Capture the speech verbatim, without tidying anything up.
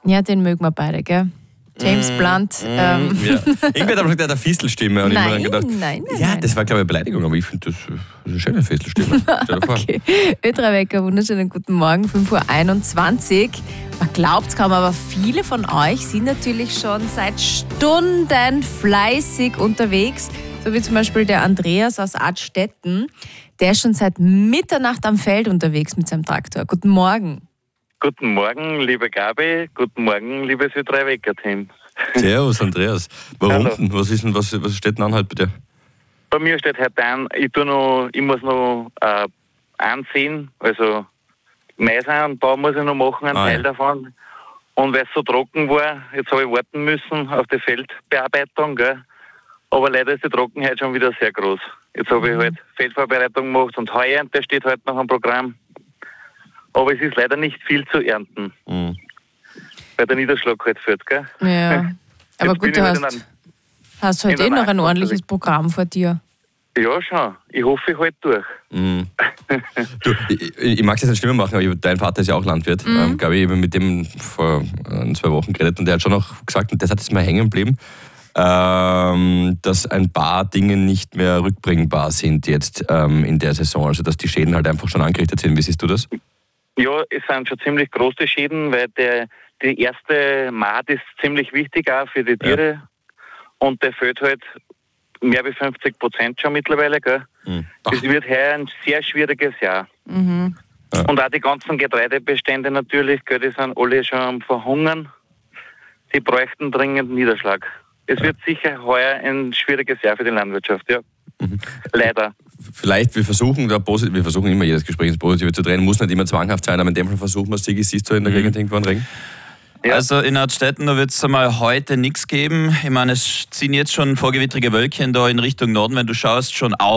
Ja, den mögen wir beide, gell? James mm, Blunt. Mm, ähm. ja. Irgendwer hat aber gesagt, der hat eine Fistelstimme. Und Nein, ich mir dann gedacht, nein, nein. Ja, nein. das war, glaube ich, eine Beleidigung, aber ich finde, das, das ist eine schöne Fistelstimme. Stell dir vor. Okay. Ö drei Wecker, wunderschönen guten Morgen, fünf Uhr einundzwanzig. Man glaubt es kaum, aber viele von euch sind natürlich schon seit Stunden fleißig unterwegs. So wie zum Beispiel der Andreas aus Artstetten. Der ist schon seit Mitternacht am Feld unterwegs mit seinem Traktor. Guten Morgen. Guten Morgen, liebe Gabi. Guten Morgen, liebes Ö drei Wecker-Team. Servus, Andreas. Warum Hallo. denn? Was, ist denn, was, was steht denn an heute bei dir? Bei mir steht heute ein, ich, tu noch, ich muss noch äh, anziehen, also Mais und da muss ich noch machen, einen Ah, Teil ja. davon. Und weil es so trocken war, jetzt habe ich warten müssen auf die Feldbearbeitung, gell? Aber leider ist die Trockenheit schon wieder sehr groß. Jetzt habe ich halt Feldvorbereitung gemacht und Heuernte steht heute noch am Programm. Aber es ist leider nicht viel zu ernten, Mhm. weil der Niederschlag halt fällt, gell? Ja, aber Jetzt bin gut, ich du halt in hast, einem- hast in heute eh der noch ein Nacht ordentliches unterwegs. Programm vor dir. Ja, schon. Ich hoffe, ich halte durch. Mhm. Du, ich, ich mag es jetzt nicht schlimmer machen, aber ich, dein Vater ist ja auch Landwirt. Mhm. Ähm, Gabi, ich habe mit dem vor äh, zwei Wochen geredet und der hat schon noch gesagt, und das hat jetzt mal hängen geblieben, ähm, dass ein paar Dinge nicht mehr rückbringbar sind jetzt ähm, in der Saison. Also dass die Schäden halt einfach schon angerichtet sind. Wie siehst du das? Ja, es sind schon ziemlich große Schäden, weil der, die erste Maat ist ziemlich wichtig auch für die Tiere. Ja. Und der fällt halt mehr wie fünfzig Prozent schon mittlerweile. Gell? Mhm. Das wird heuer ein sehr schwieriges Jahr. Mhm. Ja. Und auch die ganzen Getreidebestände natürlich, gell, die sind alle schon am Verhungern. Die bräuchten dringend Niederschlag. Es Ja. wird sicher heuer ein schwieriges Jahr für die Landwirtschaft, ja. Mhm. Leider. Vielleicht, wir versuchen da positiv, wir versuchen immer jedes Gespräch ins Positive zu drehen, muss nicht immer zwanghaft sein, aber in dem Fall versuchen wir es. Sigi, siehst du in der Mhm. Gegend irgendwo einen Regen? Ja. Also in Artstetten, da wird es einmal heute nichts geben. Ich meine, es ziehen jetzt schon vorgewittrige Wölkchen da in Richtung Norden, wenn du schaust, schon auf.